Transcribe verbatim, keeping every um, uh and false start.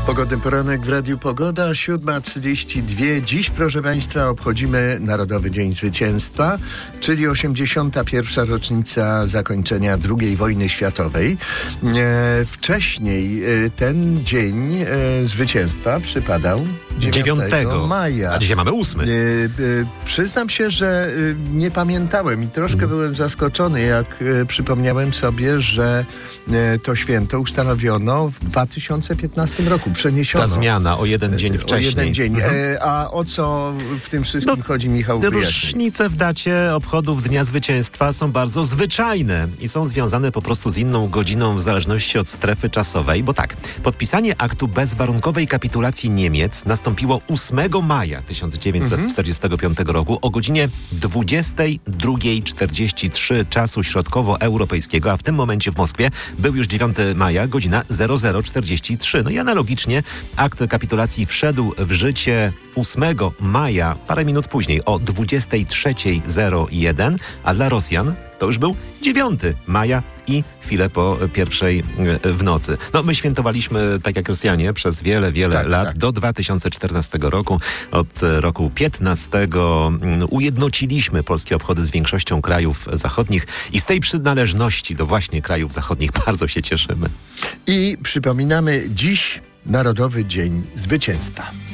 Pogodny poranek w Radiu Pogoda, siódma trzydzieści dwa. Dziś, proszę Państwa, obchodzimy Narodowy Dzień Zwycięstwa, czyli osiemdziesiąta pierwsza rocznica zakończenia drugiej wojny światowej. E, wcześniej e, ten dzień e, zwycięstwa przypadał dziewiątego maja. A dzisiaj mamy ósmy. E, e, przyznam się, że e, nie pamiętałem i troszkę hmm. byłem zaskoczony, jak e, przypomniałem sobie, że e, to święto ustanowiono w dwa tysiące piętnastym roku. Przeniesiono. Ta zmiana o jeden dzień wcześniej. O jeden dzień. Mhm. E, a o co w tym wszystkim no, chodzi, Michał? Różnice w dacie obchodów Dnia Zwycięstwa są bardzo zwyczajne i są związane po prostu z inną godziną w zależności od strefy czasowej, bo tak, podpisanie aktu bezwarunkowej kapitulacji Niemiec nastąpiło ósmego maja tysiąc dziewięćset czterdziestego piątego roku o godzinie dwudziestej drugiej czterdzieści trzy czasu środkowoeuropejskiego, a w tym momencie w Moskwie był już dziewiątego maja, godzina zero zero czterdzieści trzy. No i analogicznie akt kapitulacji wszedł w życie ósmego maja, parę minut później, o dwudziestej trzeciej zero jeden, a dla Rosjan to już był dziewiątego maja i chwilę po pierwszej w nocy. No my świętowaliśmy, tak jak Rosjanie, przez wiele, wiele tak, lat, tak. do dwa tysiące czternastego roku. Od roku piętnastego ujednociliśmy polskie obchody z większością krajów zachodnich i z tej przynależności do właśnie krajów zachodnich bardzo się cieszymy. I przypominamy, dziś Narodowy Dzień Zwycięstwa.